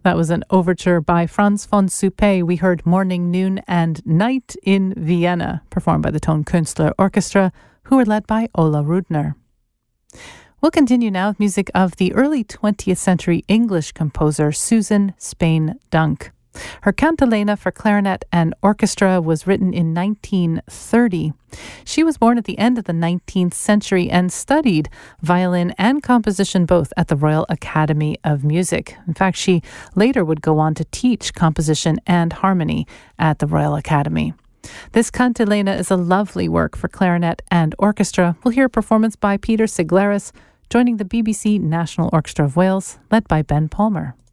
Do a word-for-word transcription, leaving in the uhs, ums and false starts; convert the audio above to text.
That was an overture by Franz von Suppé. We heard Morning, Noon and Night in Vienna, performed by the Tonkünstler Orchestra, who were led by Ola Rudner. We'll continue now with music of the early twentieth century English composer Susan Spain Dunk. Her Cantilena for clarinet and orchestra was written in nineteen thirty. She was born at the end of the nineteenth century and studied violin and composition both at the Royal Academy of Music. In fact, she later would go on to teach composition and harmony at the Royal Academy. This Cantilena is a lovely work for clarinet and orchestra. We'll hear a performance by Peter Siglaris, joining the B B C National Orchestra of Wales, led by Ben Palmer.